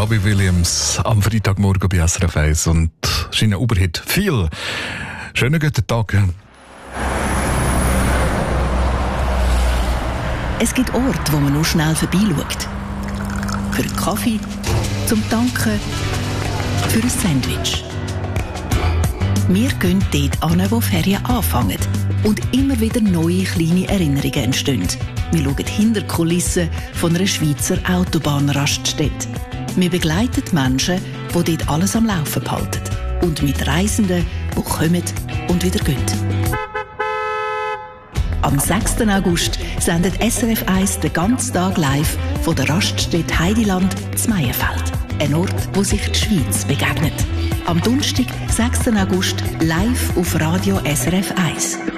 Robbie Williams am Freitagmorgen bei SRF 1 und seine Oberhit «Viel». Schönen guten Tag. Es gibt Orte, wo man nur schnell vorbeischaut. Für einen Kaffee, zum Tanken, für ein Sandwich. Wir gehen dort hin, wo Ferien anfangen und immer wieder neue kleine Erinnerungen entstehen. Wir schauen hinter die Kulissen von einer Schweizer Autobahnraststätte. Wir begleiten Menschen, die dort alles am Laufen behalten. Und mit Reisenden, die kommen und wieder gehen. Am 6. August sendet SRF 1 den ganzen Tag live von der Raststätte Heidiland zu Meienfeld. Ein Ort, wo sich die Schweiz begegnet. Am Donnerstag, 6. August, live auf Radio SRF 1.